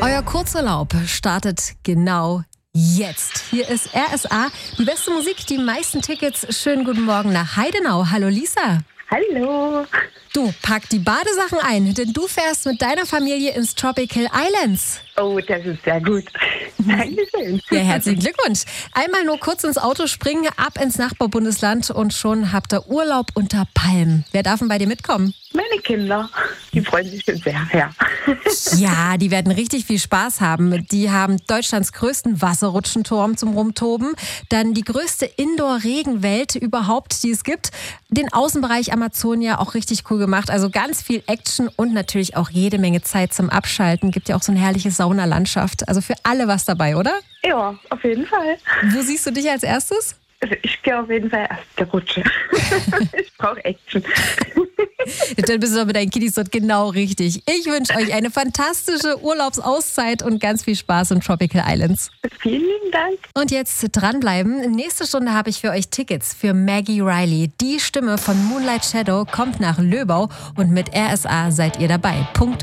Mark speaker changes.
Speaker 1: Euer Kurzurlaub startet genau jetzt. Hier ist RSA, die beste Musik, die meisten Tickets. Schönen guten Morgen nach Heidenau. Hallo Lisa.
Speaker 2: Hallo.
Speaker 1: Du, pack die Badesachen ein, denn du fährst mit deiner Familie ins Tropical Islands.
Speaker 2: Oh, das ist sehr gut. Dankeschön.
Speaker 1: Ja, herzlichen Glückwunsch. Einmal nur kurz ins Auto springen, ab ins Nachbarbundesland und schon habt ihr Urlaub unter Palmen. Wer darf denn bei dir mitkommen?
Speaker 2: Meine Kinder, die freuen sich schon sehr, ja.
Speaker 1: Ja, die werden richtig viel Spaß haben. Die haben Deutschlands größten Wasserrutschenturm zum Rumtoben, dann die größte Indoor-Regenwelt überhaupt, die es gibt, den Außenbereich Amazonia auch richtig cool gemacht, also ganz viel Action und natürlich auch jede Menge Zeit zum Abschalten. Gibt ja auch so eine herrliche Saunalandschaft, also für alle was dabei, oder?
Speaker 2: Ja, auf jeden Fall.
Speaker 1: Wo siehst du dich als erstes?
Speaker 2: Also ich gehe auf jeden Fall erst der Rutsche. Ich brauche Action.
Speaker 1: Dann bist du doch mit deinen Kiddies dort genau richtig. Ich wünsche euch eine fantastische Urlaubsauszeit und ganz viel Spaß in Tropical Islands.
Speaker 2: Vielen lieben Dank.
Speaker 1: Und jetzt dranbleiben. Nächste Stunde habe ich für euch Tickets für Maggie Riley. Die Stimme von Moonlight Shadow kommt nach Löbau und mit RSA seid ihr dabei. Punkt.